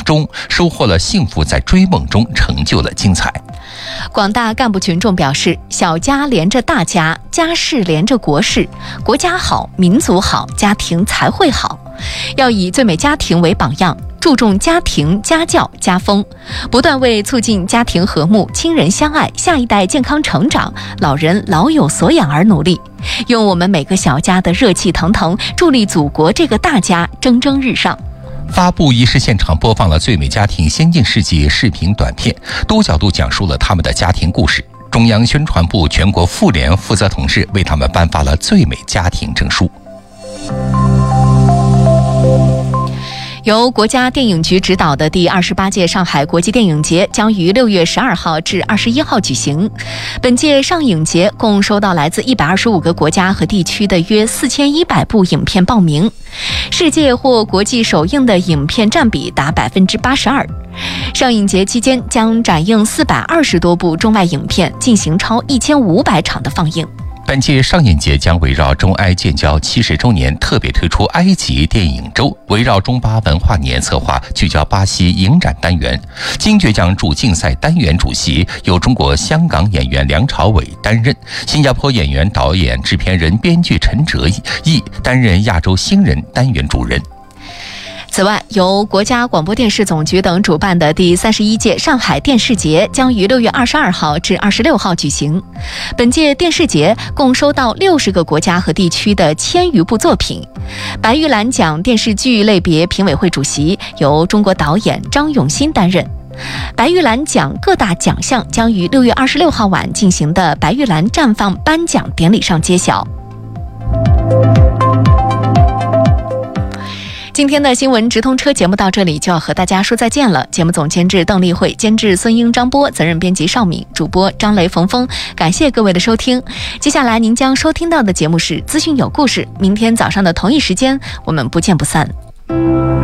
中收获了幸福，在追梦中成就了精彩。 广大干部群众表示，小家连着大家，家事连着国事，国家好，民族好，家庭才会好。要以最美家庭为榜样，注重家庭、家教、家风，不断为促进家庭和睦、亲人相爱、下一代健康成长、老人老有所养而努力，用我们每个小家的热气腾腾，助力祖国这个大家蒸蒸日上。 发布仪式现场播放了最美家庭先进事迹视频短片，多角度讲述了他们的家庭故事。中央宣传部全国妇联负责同志为他们颁发了最美家庭证书。 由国家电影局指导的第28届上海国际电影节将于6月12号至21号举行。本届上影节共收到来自125个国家和地区的约4100部影片报名，世界或国际首映的影片占比达82%。上影节期间将展映420多部中外影片，进行超1500场的放映。 本届上影节将围绕中埃建交70周年特别推出埃及电影周，围绕中巴文化年策划聚焦巴西影展单元。金爵奖主竞赛单元主席由中国香港演员梁朝伟担任，新加坡演员、导演、制片人、编剧陈哲毅担任亚洲新人单元主任。 此外，由国家广播电视总局等主办的第31届上海电视节将于6月22号至26号举行。本届电视节共收到60个国家和地区的1000余部作品。白玉兰奖电视剧类别评委会主席由中国导演张永新担任。白玉兰奖各大奖项将于6月26号晚进行的白玉兰绽放颁奖典礼上揭晓。今天的新闻直通车节目到这里就要和大家说再见了。节目总监制邓丽慧，监制孙英、张波，责任编辑邵敏，主播张雷、冯峰。感谢各位的收听。接下来您将收听到的节目是资讯有故事，明天早上的同一时间我们不见不散。